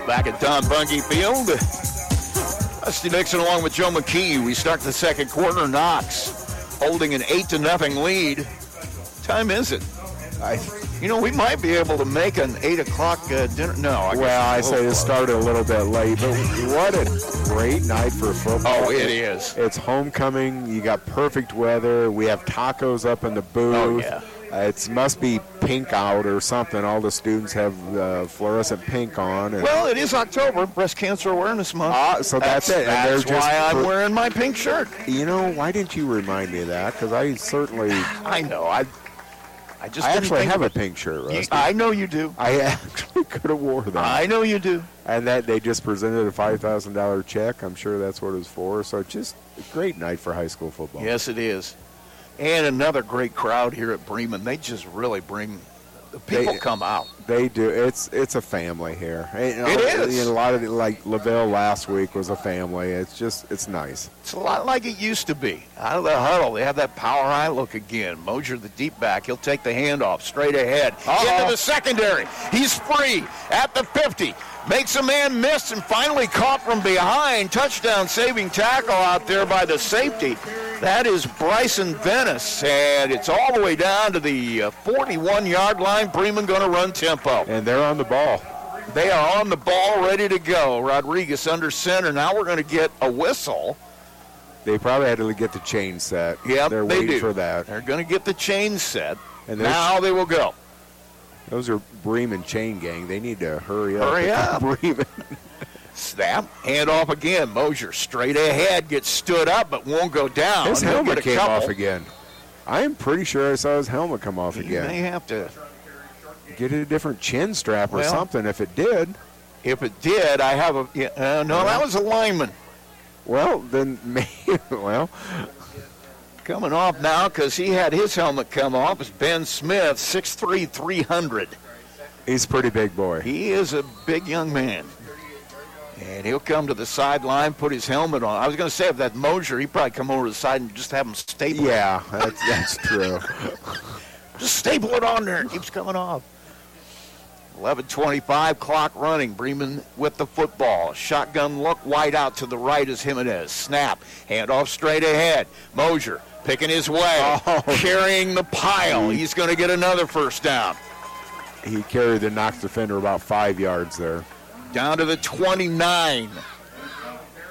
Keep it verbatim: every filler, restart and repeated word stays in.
Back at Don Bungie Field. Dusty Dixon along with Joe McKee. We start the second quarter. Knox holding an eight to nothing lead. What time is it? I, you know, we might be able to make an eight o'clock uh, dinner. No, I well, I say it started a little bit late, but what a great night for football! Oh, it is. It's homecoming. You got perfect weather. We have tacos up in the booth. Oh yeah. Uh, it must be pink out or something. All the students have uh, fluorescent pink on. And well, it is October, Breast Cancer Awareness Month. Ah, so that's, that's it. And that's why I'm per- wearing my pink shirt. You know, why didn't you remind me of that? Because I certainly. I know. I. I just. I didn't actually think have of a pink shirt, Rusty. I know you do. I actually could have wore that. I know you do. And that they just presented a five thousand dollars check. I'm sure that's what it was for. So just a great night for high school football. Yes, it is. And another great crowd here at Bremen. They just really bring the people They- come out. They do. It's it's a family here. You know, It is. you know, a lot of it, like Lavelle last week was a family. It's just it's nice. It's a lot like it used to be. Out of the huddle, they have that power eye look again. Mosier, the deep back, he'll take the handoff straight ahead. Uh-oh. Into the secondary. He's free at the fifty. Makes a man miss and finally caught from behind. Touchdown saving tackle out there by the safety. That is Bryson Venice, and it's all the way down to the forty-one-yard line. Bremen going to run tempo. And they're on the ball. They are on the ball, ready to go. Rodriguez under center. Now we're going to get a whistle. They probably had to get the chain set. Yep, they're they waiting do. for that. They're going to get the chain set. And there's- now they will go. Those are Bremen chain gang. They need to hurry up. Hurry up. Bremen. Snap. Hand off again. Mosier straight ahead. Gets stood up but won't go down. His He'll helmet get a came couple. off again. I am pretty sure I saw his helmet come off He again. may have to. Get it a different chin strap or Well- something if it did. If it did, I have a. Yeah, uh, no, that was a lineman. Well, then maybe, well, Coming off now because he had his helmet come off is Ben Smith, six three, three hundred. he's a pretty big boy. He is a big young man. And he'll come to the sideline, put his helmet on. I was going to say, if that Mosier, he'd probably come over to the side and just have him staple it. Yeah, that's, that's true. Just staple it on there. It keeps coming off. eleven twenty-five, clock running. Bremen with the football. Shotgun look, wide out to the right is Jimenez. Snap. Handoff straight ahead. Mosier picking his way. Oh. Carrying the pile. He's going to get another first down. He carried the Knox defender about five yards there. Down to the twenty-nine.